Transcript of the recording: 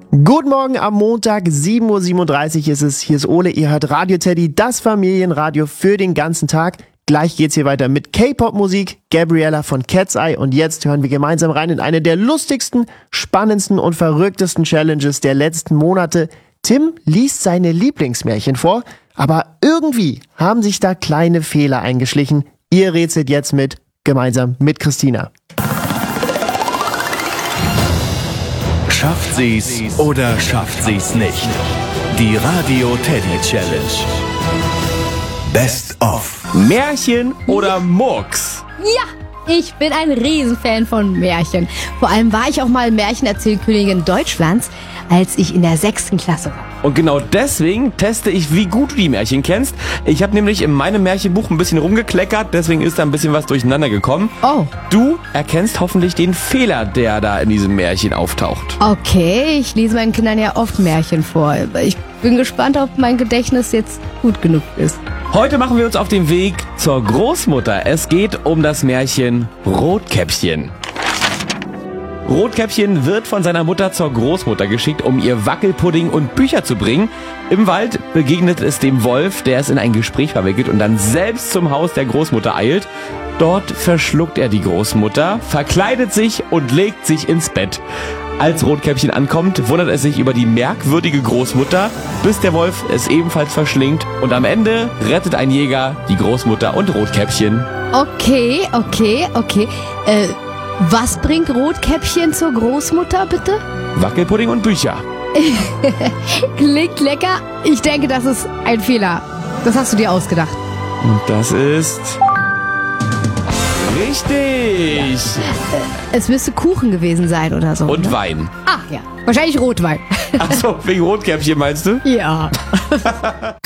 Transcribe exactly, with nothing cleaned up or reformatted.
Guten Morgen am Montag, sieben Uhr siebenunddreißig ist es. Hier ist Ole, ihr hört Radio Teddy, das Familienradio für den ganzen Tag. Gleich geht's hier weiter mit K-Pop-Musik, Gabriella von Cat's Eye und jetzt hören wir gemeinsam rein in eine der lustigsten, spannendsten und verrücktesten Challenges der letzten Monate. Tim liest seine Lieblingsmärchen vor, aber irgendwie haben sich da kleine Fehler eingeschlichen. Ihr rätselt jetzt mit, gemeinsam mit Christina. Schafft sie's oder schafft sie's nicht? Die Radio Teddy Challenge. Best of. Märchen oder Murks? Ja, ich bin ein Riesenfan von Märchen. Vor allem war ich auch mal Märchenerzählkönigin Deutschlands, als ich in der sechsten Klasse war. Und genau deswegen teste ich, wie gut du die Märchen kennst. Ich habe nämlich in meinem Märchenbuch ein bisschen rumgekleckert, deswegen ist da ein bisschen was durcheinander gekommen. Oh. Du erkennst hoffentlich den Fehler, der da in diesem Märchen auftaucht. Okay, ich lese meinen Kindern ja oft Märchen vor. Ich bin gespannt, ob mein Gedächtnis jetzt gut genug ist. Heute machen wir uns auf den Weg zur Großmutter. Es geht um das Märchen Rotkäppchen. Rotkäppchen wird von seiner Mutter zur Großmutter geschickt, um ihr Wackelpudding und Bücher zu bringen. Im Wald begegnet es dem Wolf, der es in ein Gespräch verwickelt und dann selbst zum Haus der Großmutter eilt. Dort verschluckt er die Großmutter, verkleidet sich und legt sich ins Bett. Als Rotkäppchen ankommt, wundert es sich über die merkwürdige Großmutter, bis der Wolf es ebenfalls verschlingt. Und am Ende rettet ein Jäger die Großmutter und Rotkäppchen. Okay, okay, okay. Äh, was bringt Rotkäppchen zur Großmutter, bitte? Wackelpudding und Bücher. Klingt lecker. Ich denke, das ist ein Fehler. Das hast du dir ausgedacht. Und das ist... richtig! Es müsste Kuchen gewesen sein oder so. Und ne? Wein. Ach ja, wahrscheinlich Rotwein. Achso, wegen Rotkäppchen meinst du? Ja.